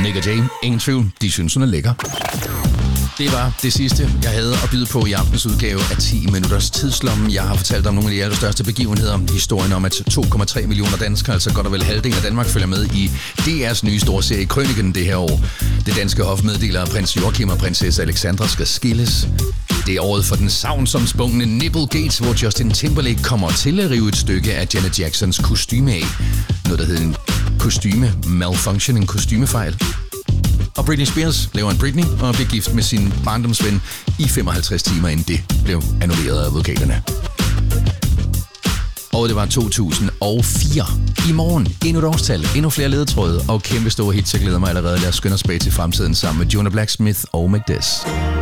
Nick og Jay, ingen tvivl, de synes hun er lækker. Det var det sidste, jeg havde at byde på i aftens udgave af 10 minutters tidslommen. Jeg har fortalt om nogle af de allerstørste begivenheder. Historien om, at 2,3 millioner danskere, altså godt og vel halvdelen af Danmark, følger med i DR's nye store serie Krøniken det her år. Det danske hof meddeler, at prins Joachim og prinsesse Alexandra skal skilles. Det er året for den savnsomspungne Nipplegate, hvor Justin Timberlake kommer til at rive et stykke af Janet Jacksons kostyme af. Noget, der hedder en kostyme malfunction, en kostymefejl. Og Britney Spears laver en Britney og bliver gift med sin barndomsven i 55 timer, inden det blev annulleret af advokaterne. Og det var 2004. I morgen endnu et årstal, endnu flere ledetråde og kæmpe store hits. Jeg glæder mig allerede. Lad os skynde os bag til fremtiden sammen med Jonah Blacksmith og Magdes.